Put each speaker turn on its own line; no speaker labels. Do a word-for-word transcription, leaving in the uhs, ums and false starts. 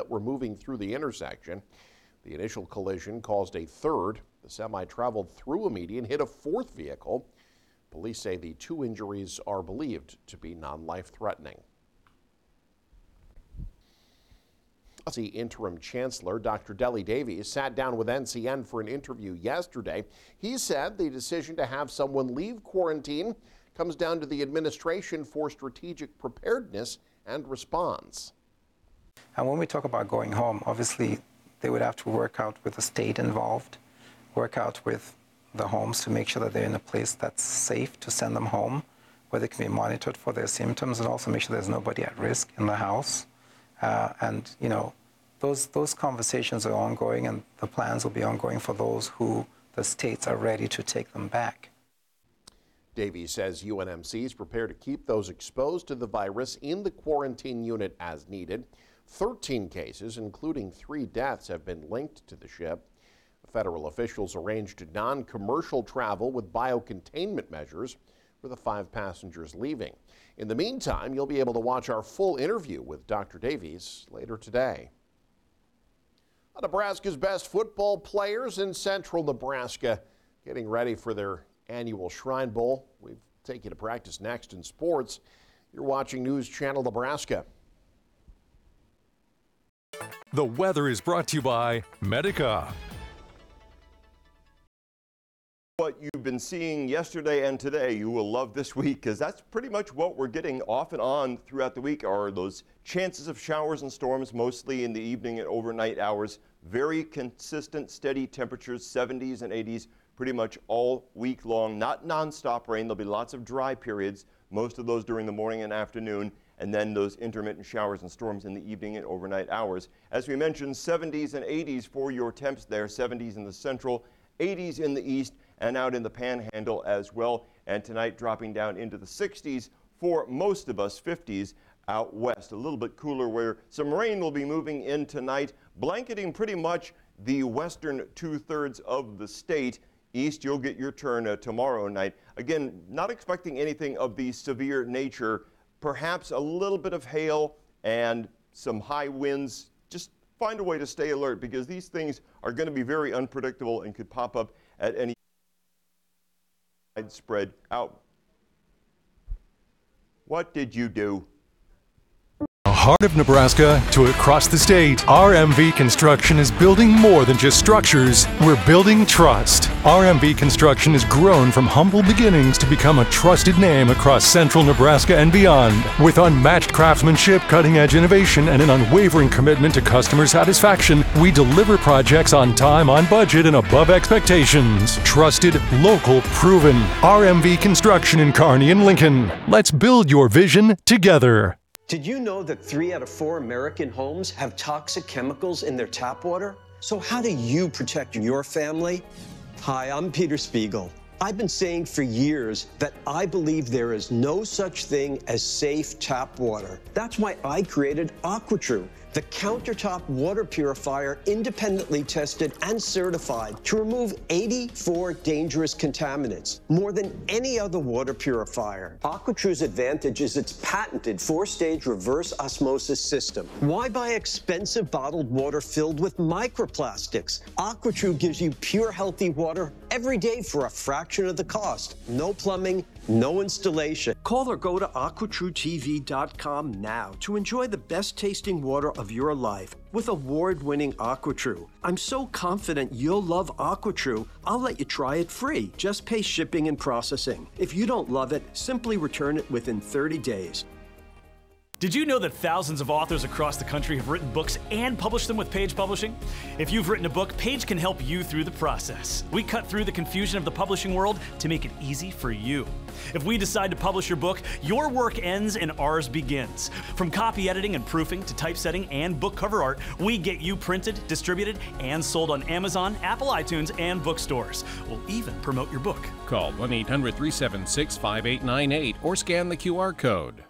were moving through the intersection. The initial collision caused a third. The semi traveled through a median, hit a fourth vehicle. Police say the two injuries are believed to be non-life-threatening. The interim chancellor, Doctor Deli Davies, sat down with N C N for an interview yesterday. He said the decision to have someone leave quarantine comes down to the administration for strategic preparedness and response.
And when we talk about going home, obviously they would have to work out with the state involved, work out with the homes to make sure that they're in a place that's safe to send them home, where they can be monitored for their symptoms, and also make sure there's nobody at risk in the house. Uh, and, you know, those, those conversations are ongoing, and the plans will be ongoing for those who the states are ready to take them back.
Davies says U N M C is prepared to keep those exposed to the virus in the quarantine unit as needed. thirteen cases, including three deaths, have been linked to the ship. Federal officials arranged non-commercial travel with biocontainment measures for the five passengers leaving. In the meantime, you'll be able to watch our full interview with Doctor Davies later today. Nebraska's best football players in central Nebraska getting ready for their annual Shrine Bowl. We'll take you to practice next in sports. You're watching News Channel Nebraska.
The weather is brought to you by Medica.
What you've been seeing yesterday and today, you will love this week, because that's pretty much what we're getting off and on throughout the week are those chances of showers and storms, mostly in the evening and overnight hours. Very consistent, steady temperatures, seventies and eighties, pretty much all week long. Not nonstop rain. There'll be lots of dry periods, most of those during the morning and afternoon, and then those intermittent showers and storms in the evening and overnight hours. As we mentioned, seventies and eighties for your temps there, seventies in the central, eighties in the east, and out in the panhandle as well. And tonight dropping down into the sixties for most of us, fifties out west. A little bit cooler where some rain will be moving in tonight, blanketing pretty much the western two-thirds of the state. East, you'll get your turn uh, tomorrow night. Again, not expecting anything of the severe nature, perhaps a little bit of hail and some high winds. Just find a way to stay alert, because these things are going to be very unpredictable and could pop up at any spread out. What did you do?
Heart of Nebraska to across the state, R M V Construction is building more than just structures. We're building trust. R M V Construction has grown from humble beginnings to become a trusted name across central Nebraska and beyond. With unmatched craftsmanship, cutting-edge innovation, and an unwavering commitment to customer satisfaction, we deliver projects on time, on budget, and above expectations. Trusted, local, proven. R M V Construction in Kearney and Lincoln. Let's build your vision together.
Did you know that three out of four American homes have toxic chemicals in their tap water? So how do you protect your family? Hi, I'm Peter Spiegel. I've been saying for years that I believe there is no such thing as safe tap water. That's why I created AquaTrue, the countertop water purifier independently tested and certified to remove eighty-four dangerous contaminants, more than any other water purifier. AquaTrue's advantage is its patented four-stage reverse osmosis system. Why buy expensive bottled water filled with microplastics? AquaTrue gives you pure, healthy water every day for a fraction of the cost. No plumbing, no installation. Call or go to aqua true T V dot com now to enjoy the best tasting water of your life with award-winning AquaTrue. I'm so confident you'll love AquaTrue, I'll let you try it free. Just pay shipping and processing. If you don't love it, simply return it within thirty days.
Did you know that thousands of authors across the country have written books and published them with Page Publishing? If you've written a book, Page can help you through the process. We cut through the confusion of the publishing world to make it easy for you. If we decide to publish your book, your work ends and ours begins. From copy editing and proofing to typesetting and book cover art, we get you printed, distributed, and sold on Amazon, Apple iTunes, and bookstores. We'll even promote your book.
Call one eight hundred, three seven six, five eight nine eight or scan the Q R code.